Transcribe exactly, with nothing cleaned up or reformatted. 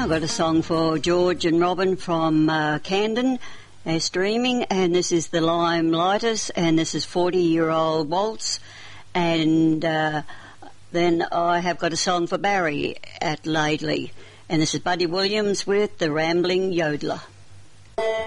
I've got a song for George and Robin from uh, Camden. They're streaming, and this is the Lime Lighters, and this is forty-year-old Waltz. And uh, then I have got a song for Barry at Laidley, and this is Buddy Williams with The Rambling Yodeler.